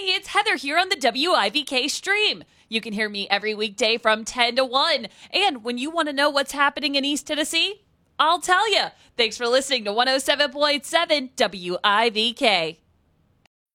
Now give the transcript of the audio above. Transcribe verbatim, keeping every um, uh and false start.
Hey, it's Heather here on the W I V K stream. You can hear me every weekday from ten to one. And when you want to know what's happening in East Tennessee, I'll tell you. Thanks for listening to one oh seven point seven W I V K.